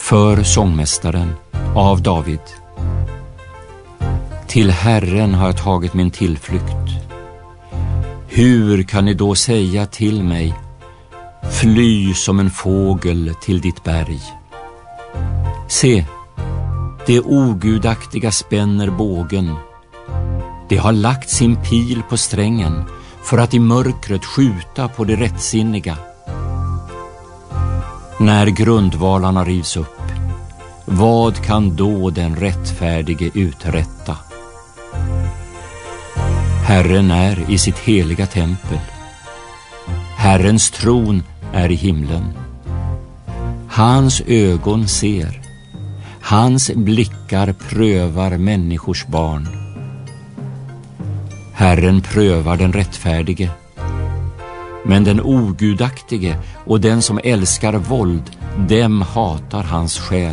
För sångmästaren av David. Till Herren har jag tagit min tillflykt. Hur kan ni då säga till mig, fly som en fågel till ditt berg? Se, det ogudaktiga spänner bågen. Det har lagt sin pil på strängen för att i mörkret skjuta på det rättsinniga. När grundvalarna rivs upp, vad kan då den rättfärdige uträtta? Herren är i sitt heliga tempel. Herrens tron är i himlen. Hans ögon ser. Hans blickar prövar människors barn. Herren prövar den rättfärdige. Men den ogudaktige och den som älskar våld, dem hatar hans själ.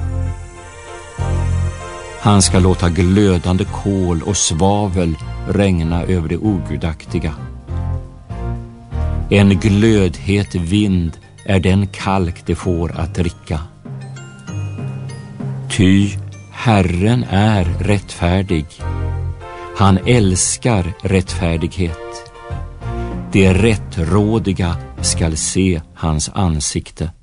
Han ska låta glödande kol och svavel regna över det ogudaktiga. En glödhet vind är den kalk det får att dricka. Ty Herren är rättfärdig. Han älskar rättfärdighet. De rättrådiga skall se hans ansikte.